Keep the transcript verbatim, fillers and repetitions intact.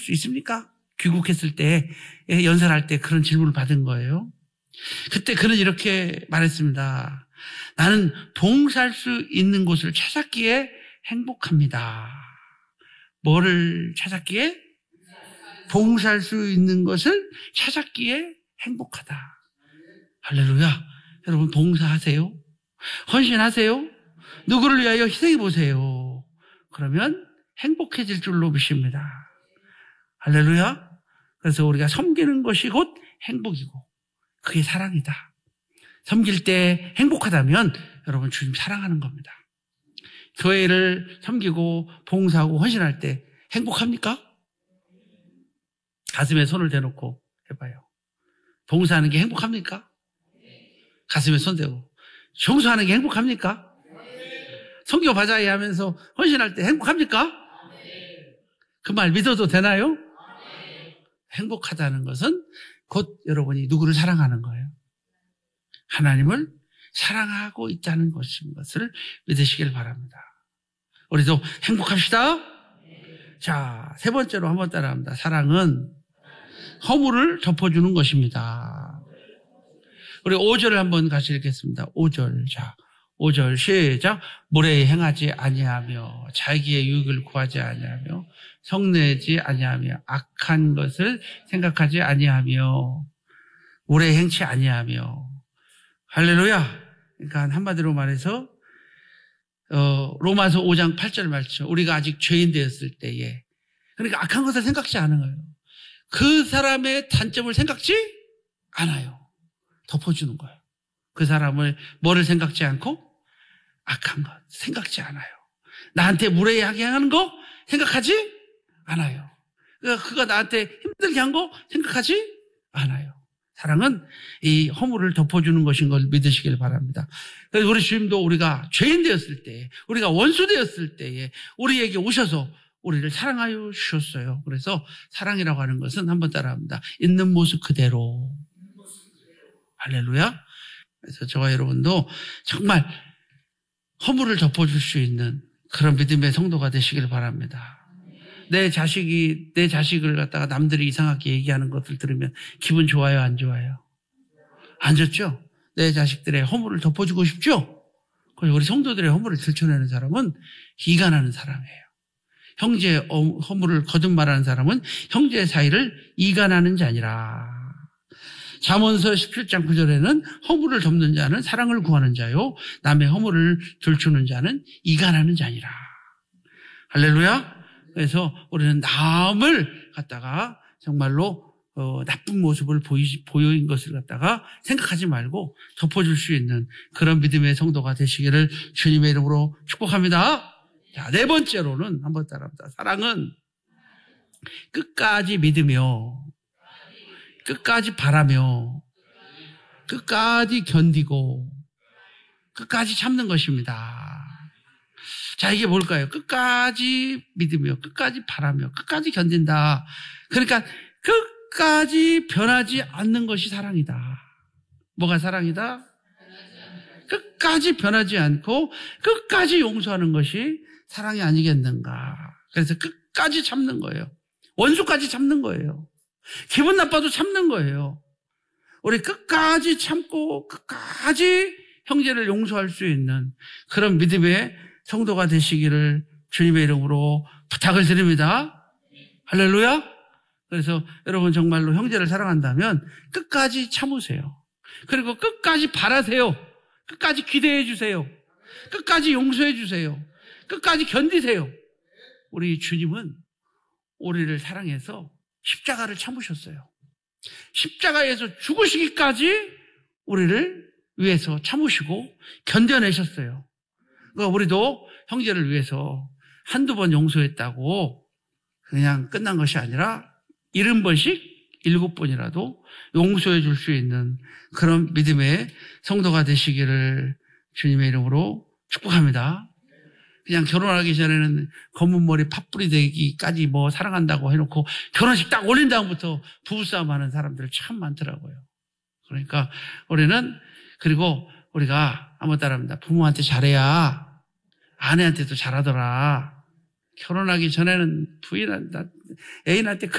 수 있습니까? 귀국했을 때, 연설할 때 그런 질문을 받은 거예요. 그때 그는 이렇게 말했습니다. 나는 봉사할 수 있는 곳을 찾았기에 행복합니다. 뭐를 찾았기에? 봉사할 수 있는 것을 찾았기에 행복하다. 할렐루야. 여러분 봉사하세요. 헌신하세요. 누구를 위하여 희생해 보세요. 그러면 행복해질 줄로 믿습니다. 할렐루야. 그래서 우리가 섬기는 것이 곧 행복이고 그게 사랑이다. 섬길 때 행복하다면 여러분 주님 사랑하는 겁니다. 교회를 섬기고 봉사하고 헌신할 때 행복합니까? 가슴에 손을 대놓고 해봐요. 봉사하는 게 행복합니까? 가슴에 손 대고. 청소하는 게 행복합니까? 성교 바자회 하면서 헌신할 때 행복합니까? 그 말 믿어도 되나요? 행복하다는 것은 곧 여러분이 누구를 사랑하는 거예요. 하나님을 사랑하고 있다는 것인 것을 믿으시길 바랍니다. 우리도 행복합시다. 자, 세 번째로 한번 따라합니다. 사랑은 허물을 덮어주는 것입니다. 우리 오 절을 한번 같이 읽겠습니다. 오 절. 자, 오 절 시작. 무례히 행하지 아니하며 자기의 유익을 구하지 아니하며 성내지 아니하며 악한 것을 생각하지 아니하며 무례히 행치 아니하며. 할렐루야. 그러니까 한마디로 말해서 어, 로마서 오 장 팔 절 말씀. 우리가 아직 죄인 되었을 때에 그러니까 악한 것을 생각지 않은 거예요. 그 사람의 단점을 생각지 않아요. 덮어주는 거예요. 그 사람을 뭐를 생각지 않고 악한 것 생각지 않아요. 나한테 무례하게 하는 거 생각하지 않아요. 그가, 그가 나한테 힘들게 한 거 생각하지 않아요. 사랑은 이 허물을 덮어주는 것인 걸 믿으시길 바랍니다. 그래서 우리 주님도 우리가 죄인 되었을 때, 우리가 원수 되었을 때에 우리에게 오셔서 우리를 사랑하여 주셨어요. 그래서 사랑이라고 하는 것은 한번 따라합니다. 있는 모습 그대로. 할렐루야. 그래서 저와 여러분도 정말 허물을 덮어줄 수 있는 그런 믿음의 성도가 되시길 바랍니다. 내 자식이, 내 자식을 갖다가 남들이 이상하게 얘기하는 것을 들으면 기분 좋아요, 안 좋아요? 안 좋죠? 내 자식들의 허물을 덮어주고 싶죠? 그리고 우리 성도들의 허물을 들춰내는 사람은 이간하는 사람이에요. 형제의 허물을 거듭 말하는 사람은 형제 사이를 이간하는 자니라. 잠언서 십칠 장 구 절에는 허물을 덮는 자는 사랑을 구하는 자요 남의 허물을 들추는 자는 이간하는 자니라. 할렐루야. 그래서 우리는 남을 갖다가 정말로 어, 나쁜 모습을 보이, 보인 것을 갖다가 생각하지 말고 덮어줄 수 있는 그런 믿음의 성도가 되시기를 주님의 이름으로 축복합니다. 자, 네 번째로는 한번 따라합니다. 사랑은 끝까지 믿으며 끝까지 바라며 끝까지 견디고 끝까지 참는 것입니다. 자, 이게 뭘까요? 끝까지 믿으며 끝까지 바라며 끝까지 견딘다. 그러니까 끝까지 변하지 않는 것이 사랑이다. 뭐가 사랑이다? 끝까지 변하지 않고 끝까지 용서하는 것이 사랑이 아니겠는가. 그래서 끝까지 참는 거예요. 원수까지 참는 거예요. 기분 나빠도 참는 거예요. 우리 끝까지 참고 끝까지 형제를 용서할 수 있는 그런 믿음의 성도가 되시기를 주님의 이름으로 부탁을 드립니다. 할렐루야. 그래서 여러분 정말로 형제를 사랑한다면 끝까지 참으세요. 그리고 끝까지 바라세요. 끝까지 기대해 주세요. 끝까지 용서해 주세요. 끝까지 견디세요. 우리 주님은 우리를 사랑해서 십자가를 참으셨어요. 십자가에서 죽으시기까지 우리를 위해서 참으시고 견뎌내셨어요. 그러니까 우리도 형제를 위해서 한두 번 용서했다고 그냥 끝난 것이 아니라 일흔 번씩 일곱 번이라도 용서해 줄 수 있는 그런 믿음의 성도가 되시기를 주님의 이름으로 축복합니다. 그냥 결혼하기 전에는 검은 머리 팥뿌리 되기까지 뭐 사랑한다고 해놓고 결혼식 딱 올린 다음부터 부부싸움 하는 사람들 참 많더라고요. 그러니까 우리는 그리고 우리가 한번 따라합니다. 부모한테 잘해야 아내한테도 잘하더라. 결혼하기 전에는 부인한테, 애인한테